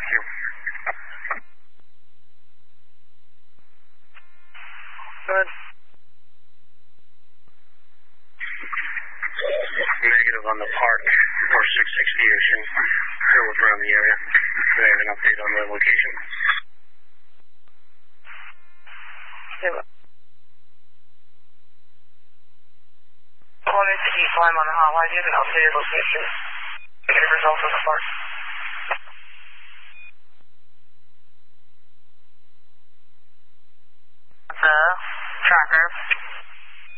you. Good. Negative on the park, or 660 Ocean. Still look around the area. Do they have an update on their location? Yeah. Well, it's a heat climb on the hotline. You have an updated location. Get a result of the park. Tracker.